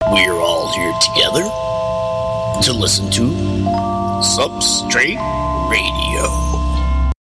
We're all here together to listen to Substrate Radio.